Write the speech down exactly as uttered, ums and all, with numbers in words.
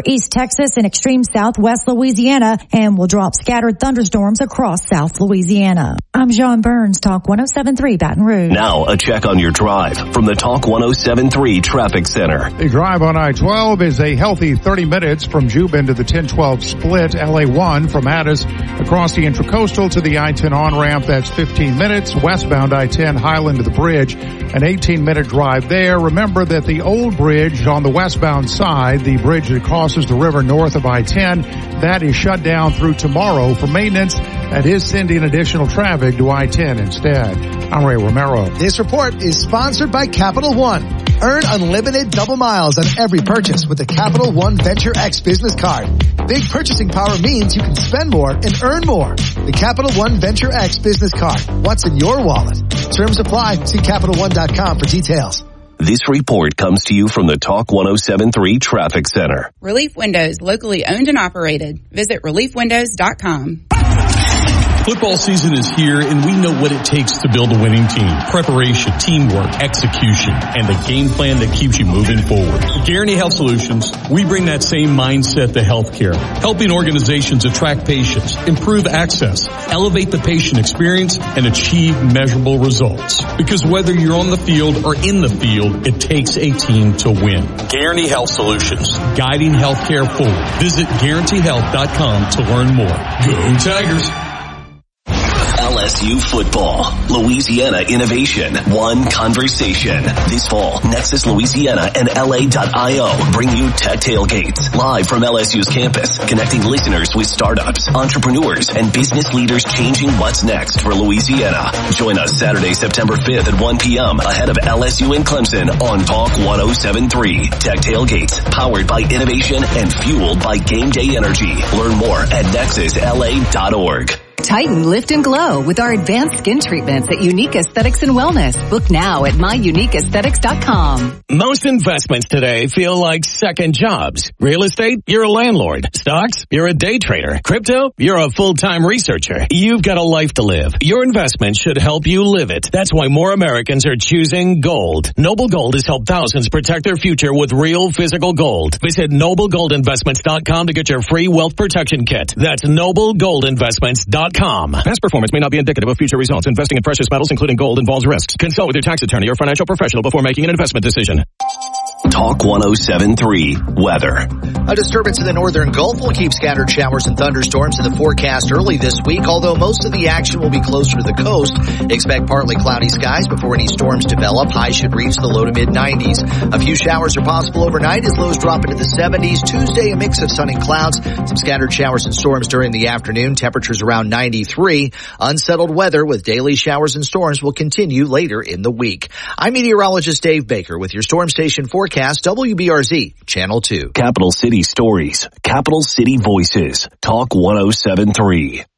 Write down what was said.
East Texas and extreme southwest Louisiana and will drop scattered thunderstorms across South Louisiana. I'm John Burns, Talk one oh seven point three Baton Rouge. Now a check on your drive from the Talk one oh seven point three Traffic Center. The drive on I twelve is a healthy thirty minutes from Jubin to the ten twelve split. L A one from Addis across the Intracoastal to the I ten on-ramp. That's fifteen minutes. Westbound I ten Highland to the bridge, an eighteen minute drive there. Remember that the old bridge on the westbound side, the bridge that crosses the river north of I ten, that is shut down through tomorrow for maintenance. That is sending additional traffic to I ten instead. I'm Ray Romero. This report is sponsored by Capital One. Earn unlimited double miles on every purchase with the Capital One Venture X business card. Big purchasing power means you can spend more and earn more. The Capital One Venture X business card. What's in your wallet? Terms apply. See Capital One dot com for details. This report comes to you from the Talk one oh seven point three Traffic Center. Relief Windows, locally owned and operated. Visit relief windows dot com. Football season is here, and we know what it takes to build a winning team. Preparation, teamwork, execution, and a game plan that keeps you moving forward. At Guarantee Health Solutions, we bring that same mindset to healthcare, helping organizations attract patients, improve access, elevate the patient experience, and achieve measurable results. Because whether you're on the field or in the field, it takes a team to win. Guarantee Health Solutions, guiding healthcare forward. Visit guarantee health dot com to learn more. Go Tigers! L S U football, Louisiana innovation, one conversation. This fall, Nexus Louisiana and L A dot I O bring you Tech Tailgates, live from L S U's campus, connecting listeners with startups, entrepreneurs, and business leaders changing what's next for Louisiana. Join us Saturday, September fifth at one p.m. ahead of L S U and Clemson on Talk one oh seven point three. Tech Tailgates, powered by innovation and fueled by Game Day Energy. Learn more at nexus L A dot org. Tighten, lift, and glow with our advanced skin treatments at Unique Aesthetics and Wellness. Book now at my unique aesthetics dot com. Most investments today feel like second jobs. Real estate, you're a landlord. Stocks, you're a day trader. Crypto, you're a full-time researcher. You've got a life to live. Your investment should help you live it. That's why more Americans are choosing gold. Noble Gold has helped thousands protect their future with real physical gold. Visit noble gold investments dot com to get your free wealth protection kit. That's noble gold investments dot com. Past performance may not be indicative of future results. Investing in precious metals, including gold, involves risks. Consult with your tax attorney or financial professional before making an investment decision. Talk one oh seven point three weather. A disturbance in the northern Gulf will keep scattered showers and thunderstorms in the forecast early this week, although most of the action will be closer to the coast. Expect partly cloudy skies before any storms develop. Highs should reach the low to mid nineties. A few showers are possible overnight as lows drop into the seventies. Tuesday, a mix of sun and clouds. Some scattered showers and storms during the afternoon. Temperatures around ninety-three. Unsettled weather with daily showers and storms will continue later in the week. I'm meteorologist Dave Baker with your Storm Station forecast, W B R Z, Channel two. Capital City Stories, Capital City Voices, Talk one oh seven point three.